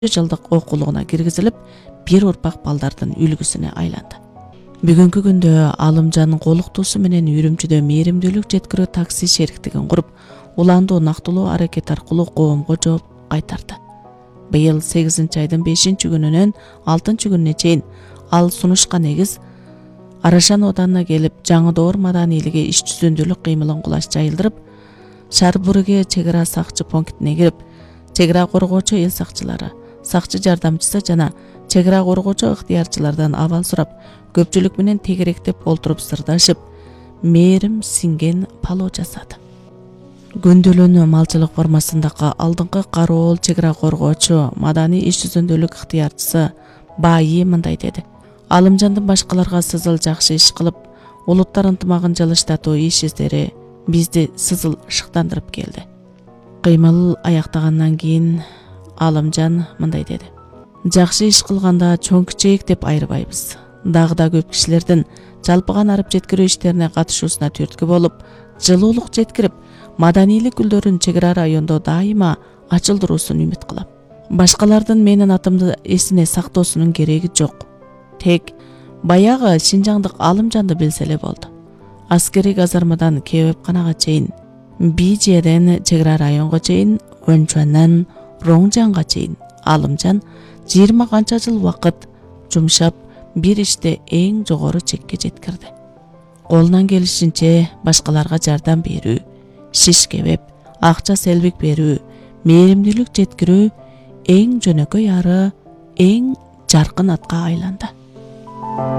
жылдык окуулугуна киргизилип, бир урпак балдардын үлгүсүнө айланды. Бүгүнкү күндө Алымжан колуктуусу менен Үрүмчүдө мээримдүүлүк жеткирүү такси шериктигин куруп, уландуу нактылуу аракет аркылуу коомго жооп кайтарды. Быйыл 8-айдын 5-күнүнөн 6-күнүнө чейин ал сунушкан эгиз Арашан оданына келип, Жаңыдоор маданийлиги иш жүзүндүүлүк кыймылын кулаш жайылдырып, Шарбурге чегара сакчы пунктине кирип, чегара коргоочу эл сакчылары, сакчы жардамчысы жана чегара коргоочу ыктыярчылардан абал сурап, көпчүлүк менен тегеректеп олтуруп сырдашып, мээрим синген палоо жасады. Күндөлүүнү малчылык формасындагы алдыңкы кароол чегара коргоочу, маданий иш жүзүндүүлүк ыктыярчысы Баайы мындай деди: Алымжандын башкаларга сызыл жакшы иш кылып, улуттар ынтымагын жылыштатуу иш издери бизди сызыл шыктандырып келди. Кыймыл аяктагандан кийин Алымжан мындай деди: Жакшы иш кылганда чоң кичээк деп айырбайбыз. Дагы да көп кишилердин жалпыган арып жеткирүү иштерине катышуусуна түрткү болуп, жылуулук жеткирип, маданийлик гүлдөрүн чегара райондо дайыма ачылдыруусун үмүт кылам. Башкалардын менин атымды эсине сактоосунун кереги жок. Тек баягы Шинжаңдык Алымжанды билсе эле болду. Аскерий казармадан Кебепканага чейин, Бижеден чегара районго чейин, Өнчөнөн Роңжанга чейин Алымжан 20 канча жыл убакыт жумшап, бир иште эң жогору чекке жеткирди. Колунан келишинче башкаларга жардам берүү, шиш кебеп, акча селбик берүү, мээримдүүлүк жеткирүү эң жөнөкөй ары эң жаркын атка айланды.